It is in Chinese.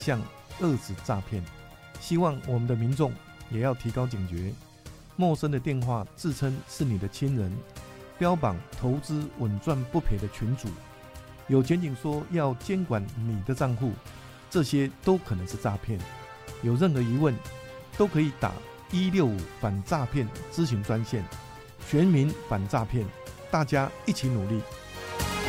向遏制诈骗。希望我们的民众也要提高警觉，陌生的电话自称是你的亲人，标榜投资稳赚不赔的群组，有前景说要监管你的账户，这些都可能是诈骗。有任何疑问都可以打165反诈骗咨询专线，全民反诈骗，大家一起努力。